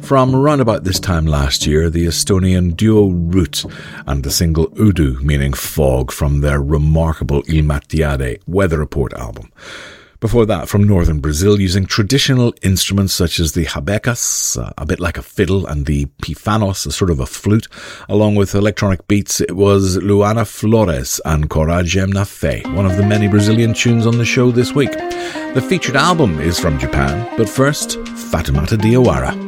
From around about this time last year, the Estonian duo Root and the single Udu, meaning fog, from their remarkable Il Mattiade Weather Report album. Before that, from northern Brazil, using traditional instruments such as the habecas, a bit like a fiddle, and the pifanos, a sort of a flute, along with electronic beats, it was Luana Flores and Coragem na Fé, one of the many Brazilian tunes on the show this week. The featured album is from Japan, but first, Fatoumata Diawara.